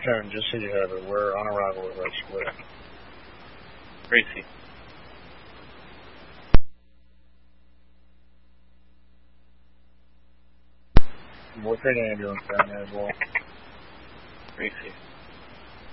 turn, just so you have it. We're on arrival at Red Square. Gracie. We'll take an ambulance down there as well. Gracie.